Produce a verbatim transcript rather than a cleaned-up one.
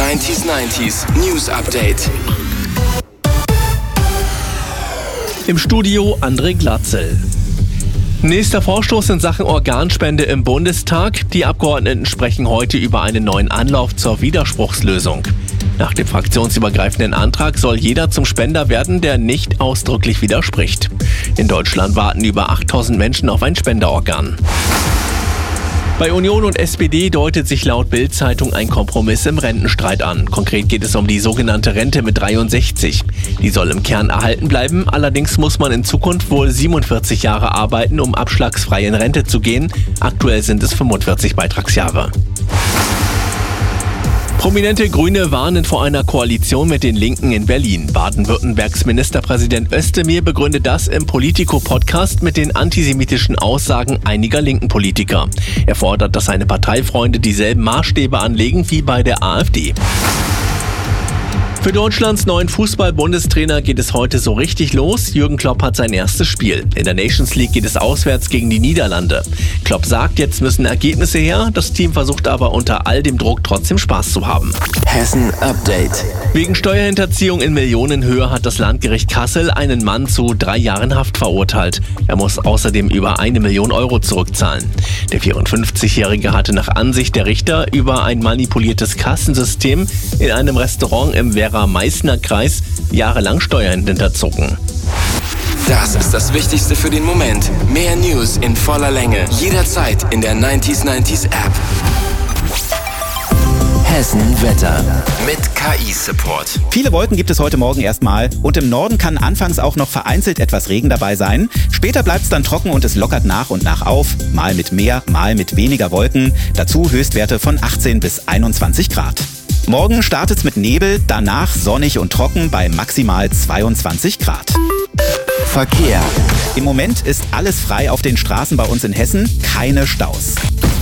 neunzig neunzig News Update. Im Studio André Glatzel. Nächster Vorstoß in Sachen Organspende im Bundestag. Die Abgeordneten sprechen heute über einen neuen Anlauf zur Widerspruchslösung. Nach dem fraktionsübergreifenden Antrag soll jeder zum Spender werden, der nicht ausdrücklich widerspricht. In Deutschland warten über achttausend Menschen auf ein Spenderorgan. Bei Union und S P D deutet sich laut Bild-Zeitung ein Kompromiss im Rentenstreit an. Konkret geht es um die sogenannte Rente mit dreiundsechzig. Die soll im Kern erhalten bleiben, allerdings muss man in Zukunft wohl siebenundvierzig Jahre arbeiten, um abschlagsfrei in Rente zu gehen. Aktuell sind es fünfundvierzig Beitragsjahre. Prominente Grüne warnen vor einer Koalition mit den Linken in Berlin. Baden-Württembergs Ministerpräsident Özdemir begründet das im Politico-Podcast mit den antisemitischen Aussagen einiger linken Politiker. Er fordert, dass seine Parteifreunde dieselben Maßstäbe anlegen wie bei der AfD. Für Deutschlands neuen Fußball-Bundestrainer geht es heute so richtig los. Jürgen Klopp hat sein erstes Spiel. In der Nations League geht es auswärts gegen die Niederlande. Klopp sagt, jetzt müssen Ergebnisse her. Das Team versucht aber unter all dem Druck trotzdem Spaß zu haben. Hessen Update. Wegen Steuerhinterziehung in Millionenhöhe hat das Landgericht Kassel einen Mann zu drei Jahren Haft verurteilt. Er muss außerdem über eine Million Euro zurückzahlen. Der vierundfünfzigjährige hatte nach Ansicht der Richter über ein manipuliertes Kassensystem in einem Restaurant im Werra-Meißner-Kreis jahrelang Steuern hinterzogen. Das ist das Wichtigste für den Moment. Mehr News in voller Länge. Jederzeit in der neunzig neunzig App. Hessen Wetter mit K I-Support. Viele Wolken gibt es heute Morgen erstmal und im Norden kann anfangs auch noch vereinzelt etwas Regen dabei sein. Später bleibt es dann trocken und es lockert nach und nach auf, mal mit mehr, mal mit weniger Wolken. Dazu Höchstwerte von achtzehn bis einundzwanzig Grad. Morgen startet es mit Nebel, danach sonnig und trocken bei maximal zweiundzwanzig Grad. Verkehr. Im Moment ist alles frei auf den Straßen bei uns in Hessen, keine Staus.